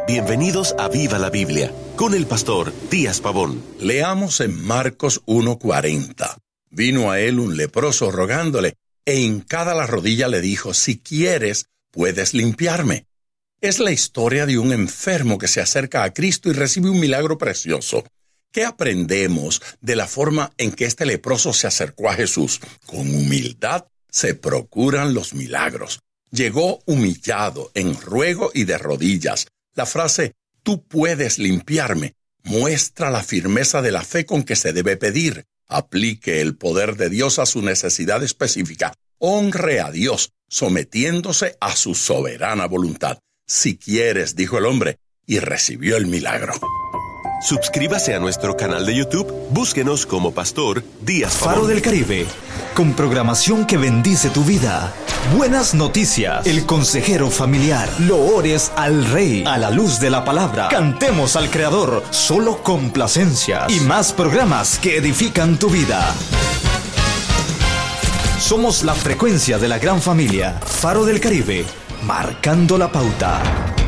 Bienvenidos a Viva la Biblia, con el pastor Díaz Pavón. Leamos en Marcos 1:40. Vino a él un leproso rogándole, e hincada la rodilla le dijo, si quieres, puedes limpiarme. Es la historia de un enfermo que se acerca a Cristo y recibe un milagro precioso. ¿Qué aprendemos de la forma en que este leproso se acercó a Jesús? Con humildad se procuran los milagros. Llegó humillado, en ruego y de rodillas. La frase, tú puedes limpiarme, muestra la firmeza de la fe con que se debe pedir. Aplique el poder de Dios a su necesidad específica. Honre a Dios, sometiéndose a su soberana voluntad. Si quieres, dijo el hombre, y recibió el milagro. Suscríbase a nuestro canal de YouTube, búsquenos como Pastor Díaz Pavón. Faro del Caribe, con programación que bendice tu vida. Buenas noticias, el consejero familiar, loores al Rey, a la luz de la palabra, cantemos al Creador, solo complacencias y más programas que edifican tu vida. Somos la frecuencia de la gran familia, Faro del Caribe, marcando la pauta.